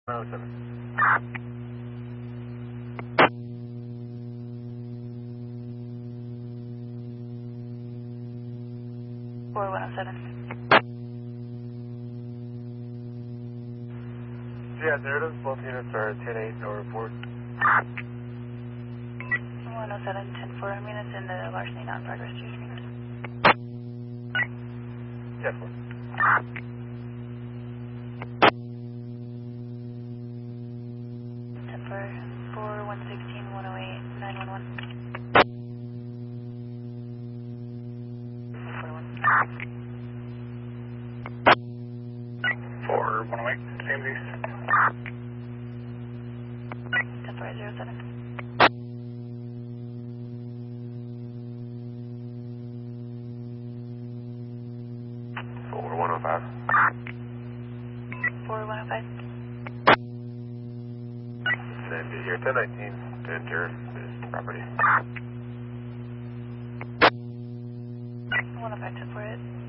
107. 4107. Yeah, there it is. Both units are 10-8, no report. 107, 10-4, minutes in the larceny non-progress juice unit. 10-4. 10-4, 4116, 108, 911. 4108, same east. 10-407. 4105. 4105. Same to here. 1019 to enter this property. 105, 10-4.